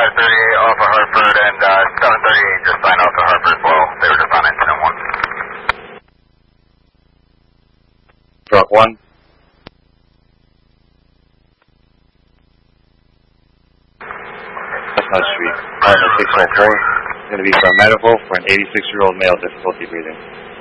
538 off of Hartford, and 738 just signed off of Hartford as well. They were just on incident 1. Truck 1. Chestnut Street, apartment 604. Going to be for a medical for an 86-year-old male, difficulty breathing.